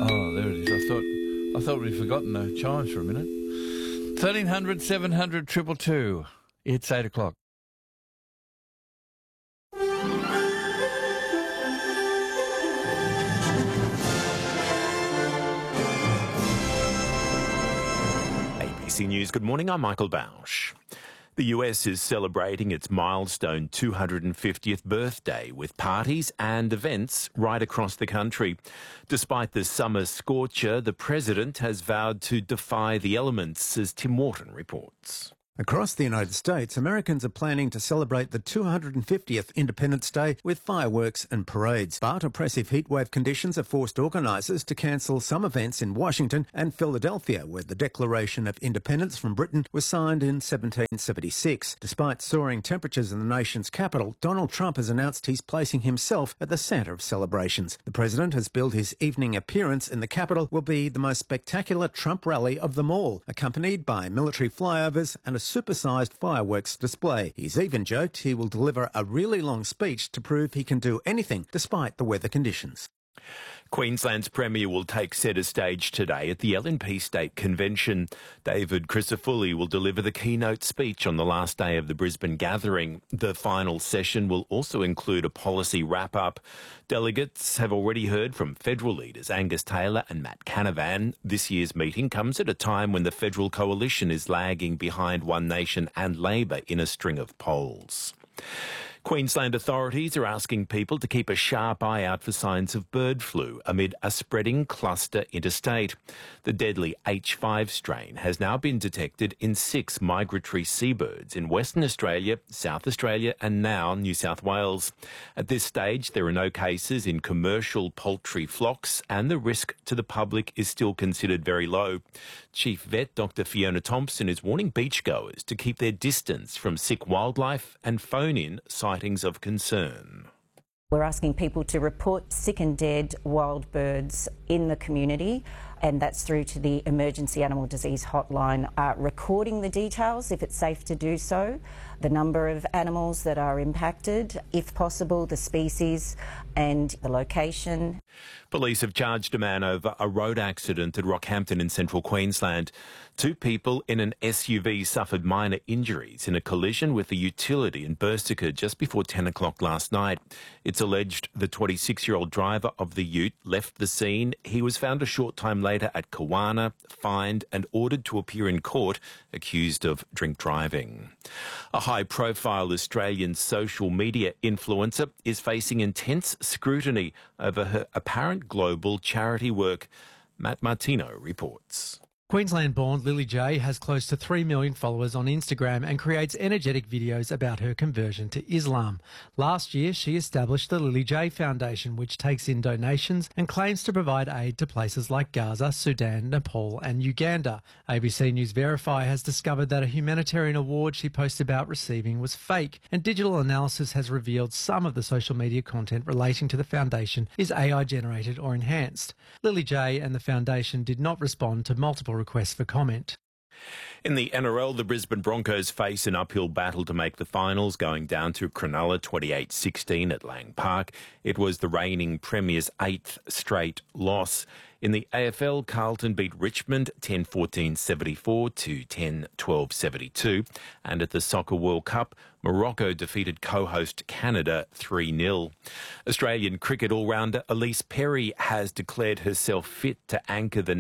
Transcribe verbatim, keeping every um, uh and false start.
Oh, there it is. I thought I thought we'd forgotten the chimes for a minute. thirteen hundred, seven hundred, two two two. It's eight o'clock. A B C News, good morning, I'm Michael Bausch. The U S is celebrating its milestone two hundred fiftieth birthday with parties and events right across the country. Despite the summer scorcher, the president has vowed to defy the elements, as Tim Wharton reports. Across the United States, Americans are planning to celebrate the two hundred fiftieth Independence Day with fireworks and parades. But oppressive heatwave conditions have forced organisers to cancel some events in Washington and Philadelphia, where the Declaration of Independence from Britain was signed in seventeen seventy-six. Despite soaring temperatures in the nation's capital, Donald Trump has announced he's placing himself at the centre of celebrations. The president has billed his evening appearance in the capital will be the most spectacular Trump rally of them all, accompanied by military flyovers and a supersized fireworks display. He's even joked he will deliver a really long speech to prove he can do anything despite the weather conditions. Queensland's Premier will take centre stage today at the L N P State Convention. David Crisafulli will deliver the keynote speech on the last day of the Brisbane gathering. The final session will also include a policy wrap-up. Delegates have already heard from federal leaders Angus Taylor and Matt Canavan. This year's meeting comes at a time when the federal coalition is lagging behind One Nation and Labor in a string of polls. Queensland authorities are asking people to keep a sharp eye out for signs of bird flu amid a spreading cluster interstate. The deadly H five strain has now been detected in six migratory seabirds in Western Australia, South Australia and now New South Wales. At this stage, there are no cases in commercial poultry flocks and the risk to the public is still considered very low. Chief Vet Doctor Fiona Thompson is warning beachgoers to keep their distance from sick wildlife and phone in sightings of concern. We're asking people to report sick and dead wild birds in the community, and that's through to the Emergency Animal Disease Hotline, uh, recording the details if it's safe to do so, the number of animals that are impacted, if possible, the species and the location. Police have charged a man over a road accident at Rockhampton in central Queensland. Two people in an S U V suffered minor injuries in a collision with a utility in Bursica just before ten o'clock last night. It's alleged the twenty-six-year-old driver of the ute left the scene. He was found a short time later at Kawana, fined and ordered to appear in court, accused of drink driving. A high-profile Australian social media influencer is facing intense scrutiny over her apparent global charity work. Matt Martino reports. Queensland-born Lily J has close to three million followers on Instagram and creates energetic videos about her conversion to Islam. Last year, she established the Lily J Foundation, which takes in donations and claims to provide aid to places like Gaza, Sudan, Nepal and Uganda. A B C News Verify has discovered that a humanitarian award she posted about receiving was fake, and digital analysis has revealed some of the social media content relating to the foundation is A I-generated or enhanced. Lily J and the foundation did not respond to multiple requests for comment. In the N R L, the Brisbane Broncos face an uphill battle to make the finals, going down to Cronulla twenty-eight sixteen at Lang Park. It was the reigning Premier's eighth straight loss. In the A F L, Carlton beat Richmond ten fourteen seventy-four to ten twelve seventy-two. And at the Soccer World Cup, Morocco defeated co-host Canada three nil. Australian cricket all-rounder Elise Perry has declared herself fit to anchor the